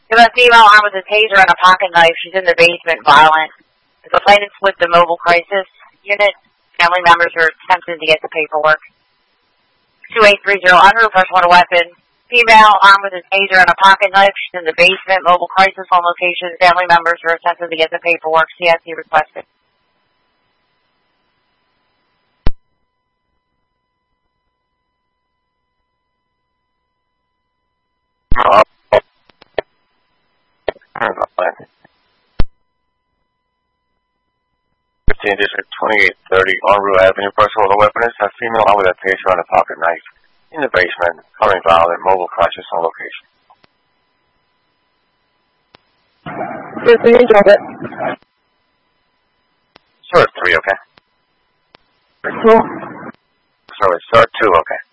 There's a female armed with a taser and a pocket knife. She's in the basement, violent. The complainant's with the mobile crisis unit. Family members are attempting to get the paperwork. 2830, en route, person with a weapon. Female armed with a taser and a pocket knife. She's in the basement, mobile crisis home location. Family members are attempting to get the paperwork. CSC requested. District 2830 on Rue Avenue. Person with a weapon is a female armed with a taser and a pocket knife in the basement, coming violent, mobile crisis on location. Sir 3, okay? Two. Sorry, sir 2, okay.